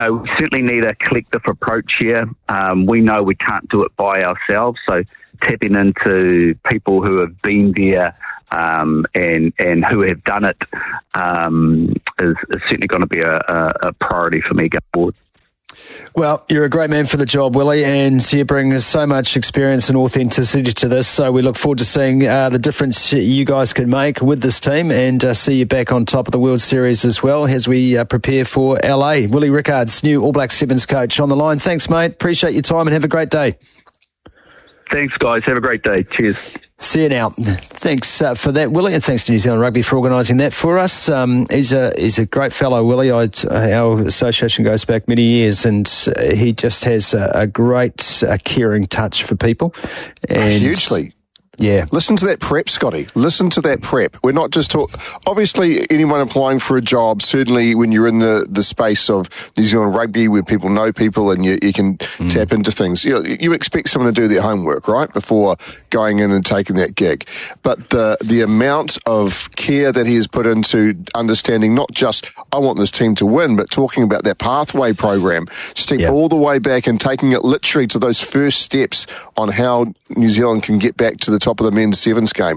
We certainly need a collective approach here. We know we can't do it by ourselves, so tapping into people who have been there and who have done it is certainly going to be a priority for me going forward. Well, you're a great man for the job, Willie, and you bring so much experience and authenticity to this, so we look forward to seeing the difference you guys can make with this team and see you back on top of the World Series as well as we prepare for LA. Willie Rickards, new All Black Sevens coach on the line. Thanks, mate. Appreciate your time and have a great day. Thanks, guys. Have a great day. Cheers. See you now. Thanks for that, Willie, and thanks to New Zealand Rugby for organising that for us. He's a great fellow, Willie. Our association goes back many years, and he just has a great caring touch for people. And hugely. Yeah. Listen to that prep, Scotty. Listen to that prep. We're not just obviously, anyone applying for a job, certainly when you're in the space of New Zealand Rugby where people know people and you can tap into things, you expect someone to do their homework, right, before going in and taking that gig. But the amount of care that he has put into understanding not just, I want this team to win, but talking about that pathway program, step all the way back and taking it literally to those first steps on how New Zealand can get back to the top of the men's sevens game.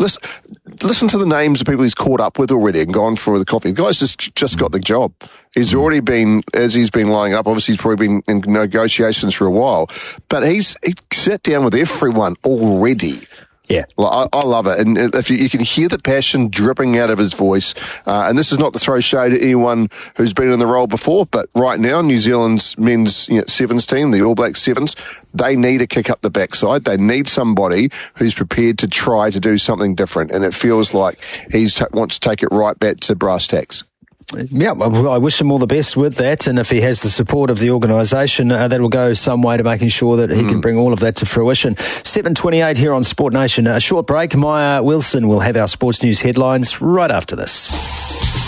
Listen to the names of people he's caught up with already and gone for the coffee. The guy's just got the job. He's already been, as he's been lining up, obviously he's probably been in negotiations for a while, but he sat down with everyone already. Yeah. I love it. And if you can hear the passion dripping out of his voice, and this is not to throw shade at anyone who's been in the role before, but right now, New Zealand's men's sevens team, the All Black Sevens, they need a kick up the backside. They need somebody who's prepared to try to do something different. And it feels like he wants to take it right back to brass tacks. Yeah, well, I wish him all the best with that, and if he has the support of the organisation, that will go some way to making sure that he can bring all of that to fruition. 7:28 here on Sport Nation. A short break. Maya Wilson will have our sports news headlines right after this.